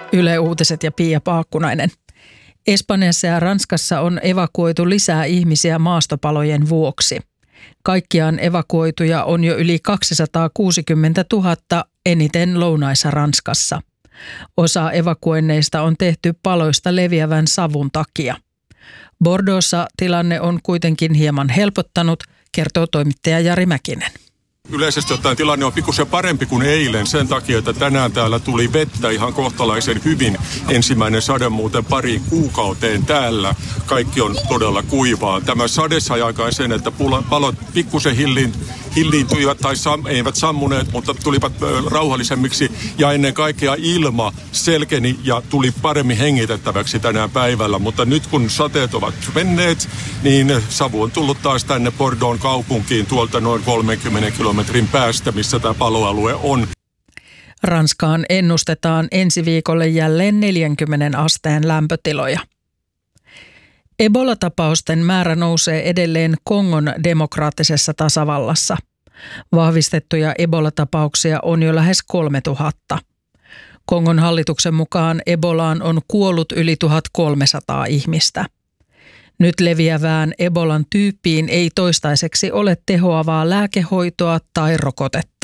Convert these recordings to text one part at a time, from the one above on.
Yle Uutiset ja Pia Paakkunainen. Espanjassa ja Ranskassa on evakuoitu lisää ihmisiä maastopalojen vuoksi. Kaikkiaan evakuoituja on jo yli 260 000, eniten lounaissa Ranskassa. Osa evakuoinneista on tehty paloista leviävän savun takia. Bordeauxssa tilanne on kuitenkin hieman helpottanut, kertoo toimittaja Jari Mäkinen. Yleisesti ottaen tilanne on pikkusen parempi kuin eilen sen takia, että tänään täällä tuli vettä ihan kohtalaisen hyvin. Ensimmäinen sade muuten pariin kuukauteen täällä. Kaikki on todella kuivaa. Tämä sade sai aikaan sen, että palot pikkusen hilliintyivät tai eivät sammuneet, mutta tulivat rauhallisemmiksi. Ja ennen kaikkea ilma selkeni ja tuli paremmin hengitettäväksi tänään päivällä. Mutta nyt kun sateet ovat menneet, niin savu on tullut taas tänne Bordeauxn kaupunkiin tuolta noin 30 kilometrin päästä, missä tämä paloalue on. Ranskaan ennustetaan ensi viikolle jälleen 40 asteen lämpötiloja. Ebola-tapausten määrä nousee edelleen Kongon demokraattisessa tasavallassa. Vahvistettuja Ebola-tapauksia on jo lähes 3000. Kongon hallituksen mukaan Ebolaan on kuollut yli 1300 ihmistä. Nyt leviävään Ebolan tyyppiin ei toistaiseksi ole tehoavaa lääkehoitoa tai rokotetta.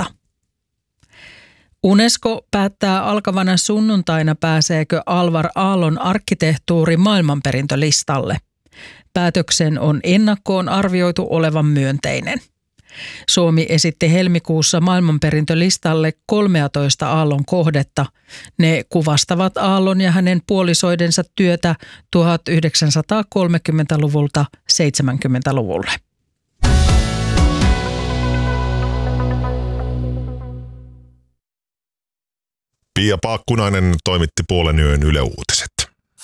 UNESCO päättää alkavana sunnuntaina, pääseekö Alvar Aallon arkkitehtuuri maailmanperintölistalle. Päätöksen on ennakkoon arvioitu olevan myönteinen. Suomi esitti helmikuussa maailmanperintölistalle 13 Aallon kohdetta. Ne kuvastavat Aallon ja hänen puolisoidensa työtä 1930-luvulta 70-luvulle. Pia Paakkunainen toimitti puolen yön Yle Uutiset.